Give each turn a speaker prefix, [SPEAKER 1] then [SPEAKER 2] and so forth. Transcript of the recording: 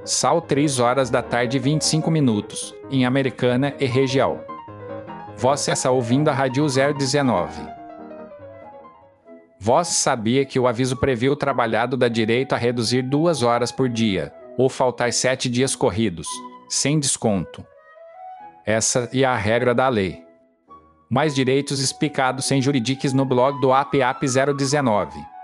[SPEAKER 1] Sal 3 horas da tarde e 25 minutos, em Americana e região. Você está ouvindo a Rádio 019. Você sabia que o aviso previu o trabalhado dá direito a reduzir 2 horas por dia, ou faltar 7 dias corridos, sem desconto. Essa é a regra da lei. Mais direitos explicados sem juridiques no blog do APAP 019.